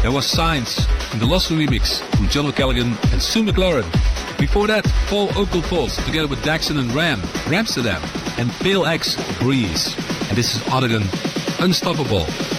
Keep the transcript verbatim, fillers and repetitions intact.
There was Science in the Lost remix from John O'Callaghan and Sue McLaren. Before that, Paul Oakenfold together with Daxon and Ram, Ramsterdam, and Pale X, Breeze. And this is Oregon, Unstoppable.